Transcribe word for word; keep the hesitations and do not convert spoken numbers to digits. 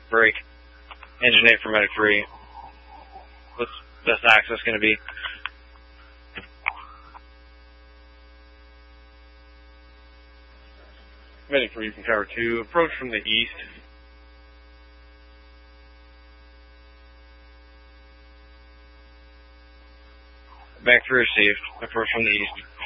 break. Engine eight for Medic three. What's best access going to be? Medic three from Tower two. Approach from the east. Medic three received. Approach from the east.